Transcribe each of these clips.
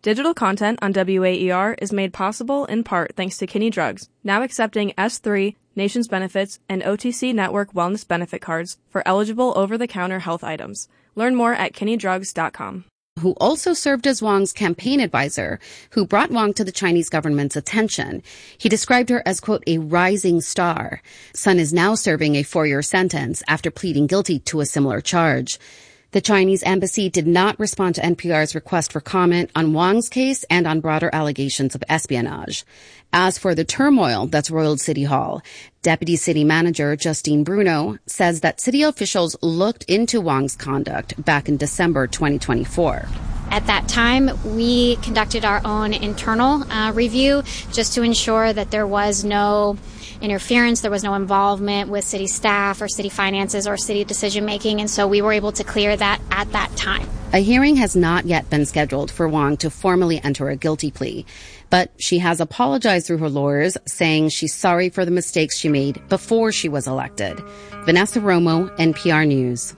Digital content on WAER is made possible in part thanks to Kinney Drugs, now accepting S3, Nations Benefits, and OTC Network Wellness Benefit cards for eligible over-the-counter health items. Learn more at KinneyDrugs.com. Who also served as Wang's campaign advisor, who brought Wang to the Chinese government's attention. He described her as, quote, a rising star. Sun is now serving a 4-year sentence after pleading guilty to a similar charge. The Chinese embassy did not respond to NPR's request for comment on Wang's case and on broader allegations of espionage. As for the turmoil that's roiled City Hall, Deputy City Manager Justine Bruno says that city officials looked into Wang's conduct back in December 2024. At that time, we conducted our own internal review just to ensure that there was no interference, there was no involvement with city staff or city finances or city decision-making, and so we were able to clear that at that time. A hearing has not yet been scheduled for Wang to formally enter a guilty plea, but she has apologized through her lawyers, saying she's sorry for the mistakes she made before she was elected. Vanessa Romo, NPR News.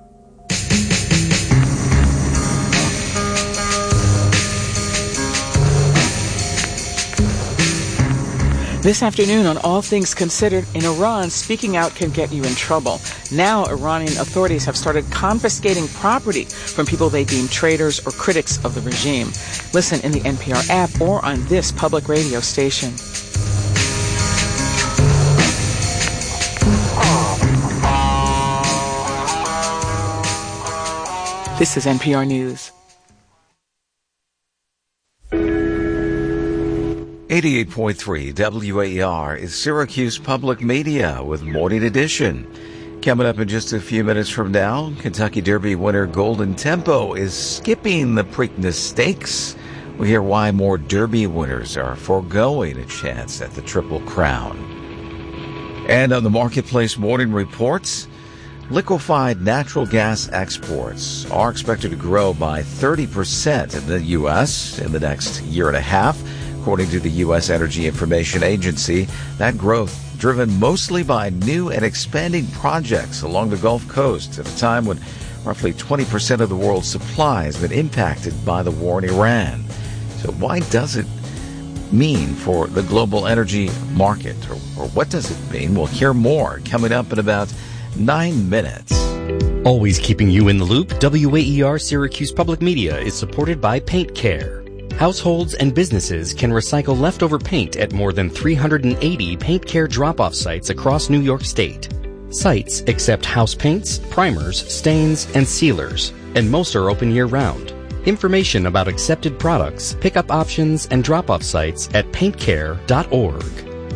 This afternoon on All Things Considered, in Iran, speaking out can get you in trouble. Now, Iranian authorities have started confiscating property from people they deem traitors or critics of the regime. Listen in the NPR app or on this public radio station. This is NPR News. 88.3 WAER is Syracuse Public Media with Morning Edition. Coming up in just a few minutes from now, Kentucky Derby winner Golden Tempo is skipping the Preakness Stakes. We'll hear why more Derby winners are foregoing a chance at the Triple Crown. And on the Marketplace Morning Reports, liquefied natural gas exports are expected to grow by 30% in the U.S. in the next year and a half. According to the U.S. Energy Information Agency, that growth driven mostly by new and expanding projects along the Gulf Coast at a time when roughly 20% of the world's supply has been impacted by the war in Iran. So why does it mean for the global energy market? Or what does it mean? We'll hear more coming up in about 9 minutes. Always keeping you in the loop, WAER Syracuse Public Media is supported by Paint Care. Households and businesses can recycle leftover paint at more than 380 Paint Care drop-off sites across New York State. Sites accept house paints, primers, stains, and sealers, and most are open year-round. Information about accepted products, pickup options, and drop-off sites at paintcare.org.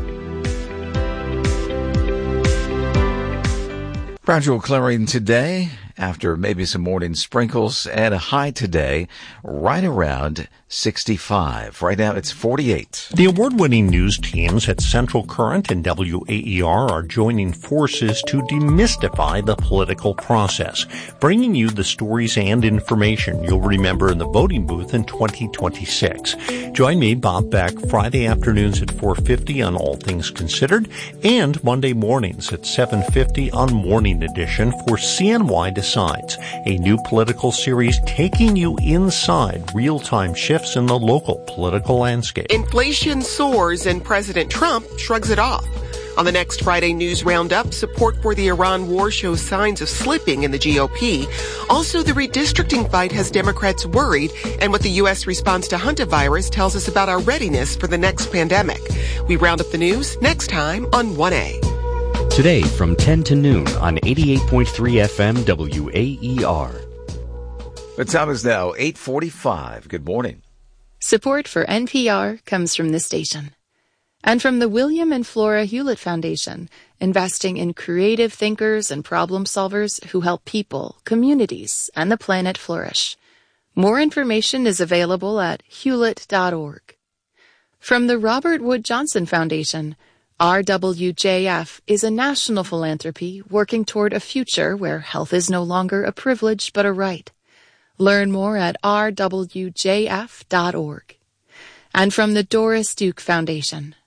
Gradual clearing today after maybe some morning sprinkles, and a high today right around 65. Right now it's 48. The award-winning news teams at Central Current and WAER are joining forces to demystify the political process, bringing you the stories and information you'll remember in the voting booth in 2026. Join me, Bob Beck, Friday afternoons at 4:50 on All Things Considered, and Monday mornings at 7:50 on Morning Edition for CNY Decides, a new political series taking you inside real-time shifts in the local political landscape. Inflation soars and President Trump shrugs it off. On the next Friday News Roundup, support for the Iran war shows signs of slipping in the GOP. Also, the redistricting fight has Democrats worried, and what the U.S. response to hantavirus tells us about our readiness for the next pandemic. We round up the news next time on 1A. Today from 10 to noon on 88.3 FM WAER. The time is now 8:45. Good morning. Support for NPR comes from this station and from the William and Flora Hewlett Foundation, investing in creative thinkers and problem solvers who help people, communities, and the planet flourish. More information is available at hewlett.org. From the Robert Wood Johnson Foundation, RWJF is a national philanthropy working toward a future where health is no longer a privilege but a right. Learn more at rwjf.org. And from the Doris Duke Foundation.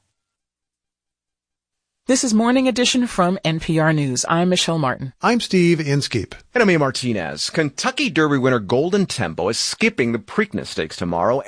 This is Morning Edition from NPR News. I'm Michelle Martin. I'm Steve Inskeep. And I'm Ian Martinez. Kentucky Derby winner Golden Tempo is skipping the Preakness Stakes tomorrow